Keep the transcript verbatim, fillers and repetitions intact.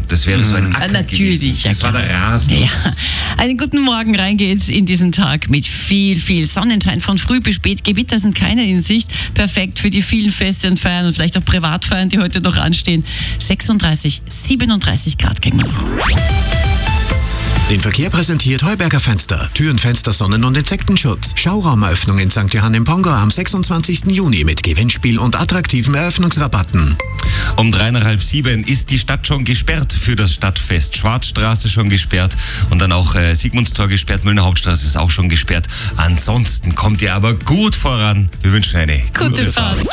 Das wäre so ein Acker Natürlich, gewesen. ja Das war klar. der Rasen. Ja. Einen guten Morgen, rein geht's in diesen Tag mit viel, viel Sonnenschein. Von früh bis spät, Gewitter sind keine in Sicht. Perfekt für die vielen Feste und Feiern und vielleicht auch Privatfeiern, die heute noch anstehen. sechsunddreißig, siebenunddreißig Grad kriegen wir noch. Den Verkehr präsentiert Heuberger Fenster. Türen, Fenster, Sonnen- und Insektenschutz. Schauraumeröffnung in Sankt Johann im Pongo am sechsundzwanzigsten Juni mit Gewinnspiel und attraktiven Eröffnungsrabatten. Um drei nach halb sieben ist die Stadt schon gesperrt für das Stadtfest. Schwarzstraße schon gesperrt und dann auch äh, Sigmundstor gesperrt, Müllner Hauptstraße ist auch schon gesperrt. Ansonsten kommt ihr aber gut voran. Wir wünschen eine Gute Fahrt.